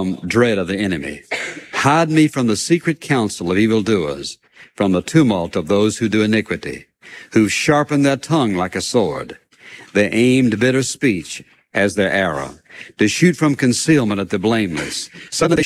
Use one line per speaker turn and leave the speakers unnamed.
dread of the enemy. Hide me from the secret counsel of evildoers, from the tumult of those who do iniquity, who've sharpened their tongue like a sword. They aimed bitter speech as their arrow, to shoot from concealment at the blameless. Suddenly